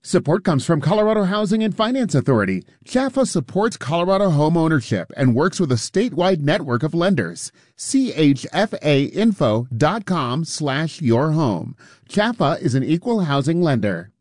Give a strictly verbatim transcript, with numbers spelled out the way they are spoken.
Support comes from Colorado Housing and Finance Authority. C H A F A supports Colorado home ownership and works with a statewide network of lenders. C H F A info dot com slash your home. C H A F A is an equal housing lender.